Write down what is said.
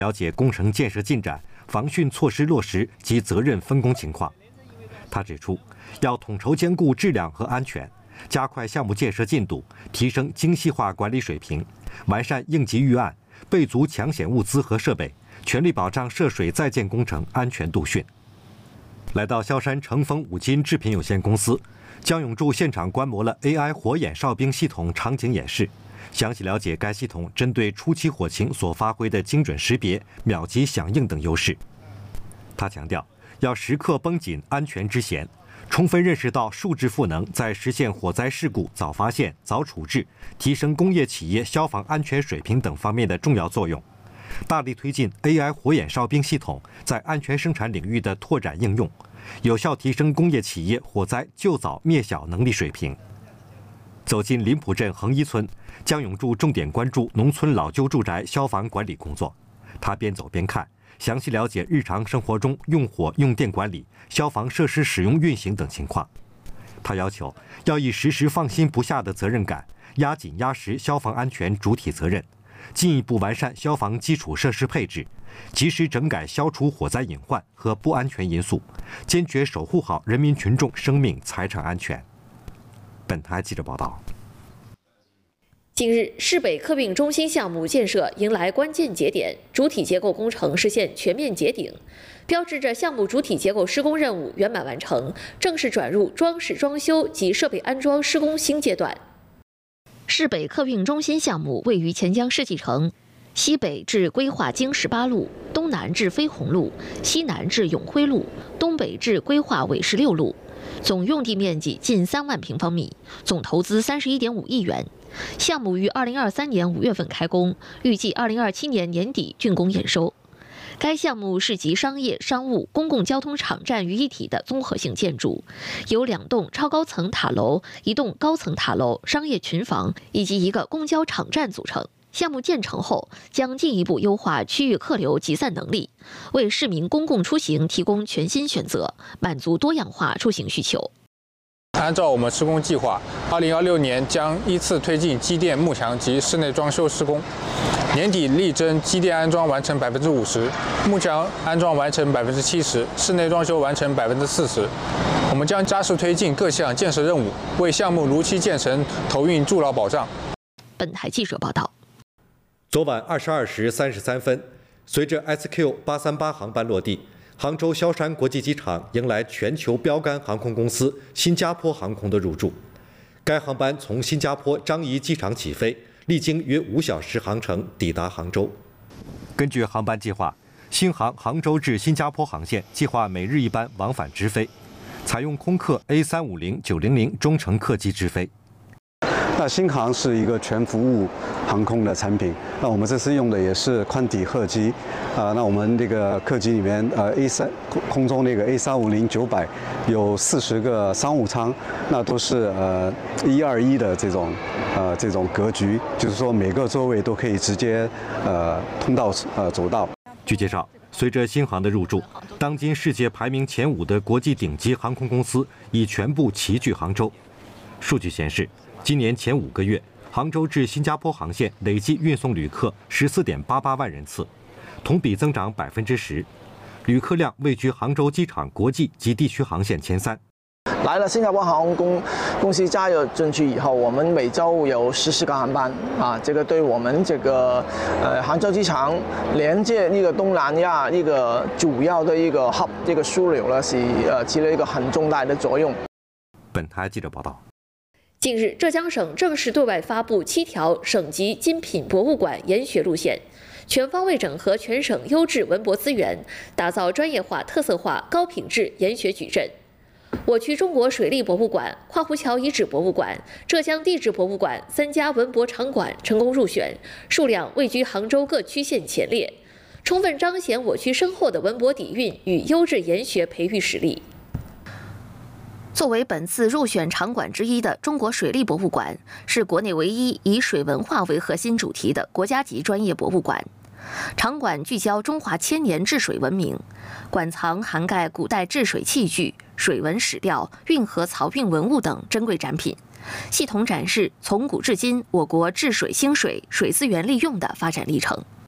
了解工程建设进展、防汛措施落实及责任分工情况。他指出，要统筹兼顾质量和安全，加快项目建设进度，提升精细化管理水平，完善应急预案，备足抢险物资和设备，全力保障涉水在建工程安全度汛。来到萧山成丰五金制品有限公司，江永柱现场观摩了 AI 火眼哨兵系统场景演示，详细了解该系统针对初期火情所发挥的精准识别、秒级响应等优势。他强调，要时刻绷紧安全之弦，充分认识到数字赋能在实现火灾事故早发现、早处置、提升工业企业消防安全水平等方面的重要作用，大力推进 AI 火眼哨兵系统在安全生产领域的拓展应用，有效提升工业企业火灾救早灭小能力水平。走进林浦镇横一村，江永柱重点关注农村老旧住宅消防管理工作。他边走边看，详细了解日常生活中用火用电管理、消防设施使用运行等情况。他要求要以时时放心不下的责任感，压紧压实消防安全主体责任，进一步完善消防基础设施配置，及时整改消除火灾隐患和不安全因素，坚决守护好人民群众生命财产安全。本台记者报道。 近日，市北客运中心项目建设迎来关键节点，主体结构工程实现全面结顶，标志着项目主体结构施工任务圆满完成，正式转入装饰装修及设备安装施工新阶段。市北客运中心项目位于钱江世纪城，西北至规划京18路，东南至飞鸿路，西南至永辉路，东北至规划纬16路，总用地面积近3万平方米，总投资31.5亿元。项目于2023年5月份开工，预计2027年年底竣工验收。该项目是集商业、商务、公共交通场站于一体的综合性建筑，由2栋超高层塔楼、1栋高层塔楼、商业群房以及一个公交场站组成。项目建成后，将进一步优化区域客流集散能力，为市民公共出行提供全新选择，满足多样化出行需求。 按照我们施工计划，2016年将依次推进机电、幕墙及室内装修施工，年底力争机电安装完成50%，幕墙安装完成70%，室内装修完成40%。我们将加速推进各项建设任务，为项目如期建成投运筑牢保障。 本台记者报道。 昨晚22时33分，随着 SQ838航班落地，杭州萧山国际机场迎来全球标杆航空公司新加坡航空的入驻。该航班从新加坡樟宜机场起飞，历经约5小时航程抵达杭州。根据航班计划，新航杭州至新加坡航线计划每日1班往返直飞，采用空客 A350-900中程客机直飞。 那新航是一个全服务航空的产品，那我们这次用的也是宽底客机，那我们这个客机里面空中那个 A350-900有40个商务舱，那都是121的这种格局，就是说每个座位都可以直接通道走道。 据介绍，随着新航的入驻，当今世界排名前5的国际顶级航空公司已全部齐聚杭州。数据显示，今年前5个月，杭州至新加坡航线累计运送旅客14.88万人次，同比增长10%，旅客量位居杭州机场国际及地区航线前3。 来了新加坡航空公司加入进去以后，我们每周有14个航班这个对我们这个杭州机场连接一个东南亚一个主要的一个 hub 这个枢纽呢，是起了一个很重大的作用。 本台记者报道。 近日，浙江省正式对外发布7条省级精品博物馆研学路线，全方位整合全省优质文博资源，打造专业化、特色化、高品质研学矩阵。我区中国水利博物馆、跨湖桥遗址博物馆、浙江地质博物馆3家文博场馆成功入选，数量位居杭州各区县前列，充分彰显我区深厚的文博底蕴与优质研学培育实力。作为本次入选场馆之一的中国水利博物馆，是国内唯一以水文化为核心主题的国家级专业博物馆。场馆聚焦中华千年治水文明，馆藏涵盖古代治水器具、水文史料、运河漕运文物等珍贵展品，系统展示从古至今我国治水兴水、水资源利用的发展历程。